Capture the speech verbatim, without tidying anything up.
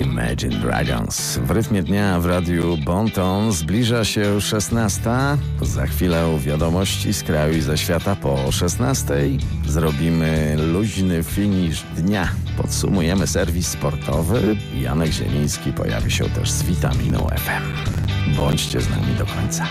Imagine Dragons. W rytmie dnia w radiu Bonton zbliża się szesnasta. Za chwilę wiadomości z kraju i ze świata po szesnastej. Zrobimy luźny finisz dnia. Podsumujemy serwis sportowy. Janek Zieliński pojawi się też z Witaminą F M. Bądźcie z nami do końca.